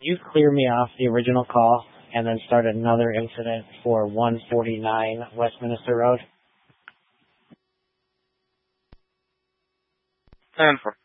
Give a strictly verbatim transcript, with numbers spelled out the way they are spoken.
you clear me off the original call and then start another incident for one forty-nine Westminster Road? ten four.